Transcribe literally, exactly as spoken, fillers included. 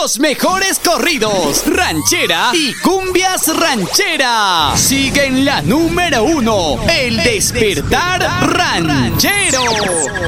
Los mejores corridos, ranchera y cumbias ranchera. Sigue en la número uno, El Despertar Ranchero.